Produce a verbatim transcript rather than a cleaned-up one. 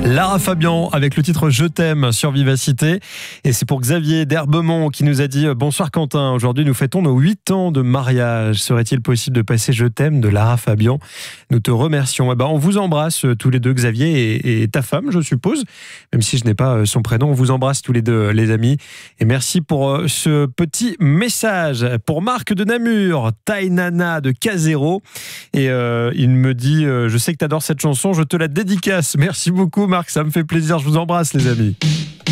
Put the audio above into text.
Lara Fabian avec le titre Je t'aime sur Vivacité. Et c'est pour Xavier d'Herbemont qui nous a dit « Bonsoir Quentin, aujourd'hui nous fêtons nos huit ans de mariage. Serait-il possible de passer Je t'aime de Lara Fabian ? Nous te remercions. » Eh ben, on vous embrasse tous les deux, Xavier et, et ta femme, je suppose. Même si je n'ai pas son prénom, on vous embrasse tous les deux, les amis. Et merci pour ce petit message. Pour Marc de Namur, Tainana de Casero. Et euh, il me dit euh, « Je sais que tu adores cette chanson, je te la dédicace. » Merci beaucoup Marc, ça me fait plaisir. Je vous embrasse les amis.